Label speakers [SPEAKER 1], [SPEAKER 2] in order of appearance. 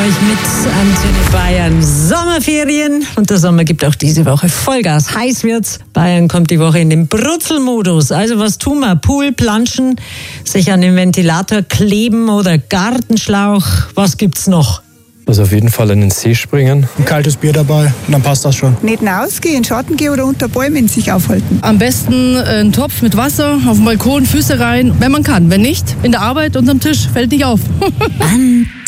[SPEAKER 1] euch mit Antenne Bayern. Sommerferien und der Sommer gibt auch diese Woche Vollgas. Heiß wird's. Bayern kommt die Woche in den Brutzelmodus. Also was tun wir? Pool, planschen, sich an den Ventilator kleben oder Gartenschlauch. Was gibt's noch?
[SPEAKER 2] Also auf jeden Fall in den See springen.
[SPEAKER 3] Ein kaltes Bier dabei und dann passt das schon.
[SPEAKER 4] Nicht rausgehen, in den Schatten gehen oder unter Bäumen sich aufhalten.
[SPEAKER 5] Am besten einen Topf mit Wasser, auf dem Balkon, Füße rein, wenn man kann. Wenn nicht, in der Arbeit unterm Tisch, fällt nicht auf.